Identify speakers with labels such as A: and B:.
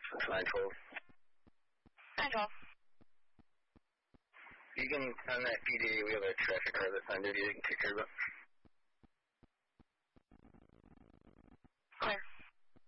A: It's 912.
B: 912.
A: You can, on that PD, we have a traffic car that's on duty. You can take care of it.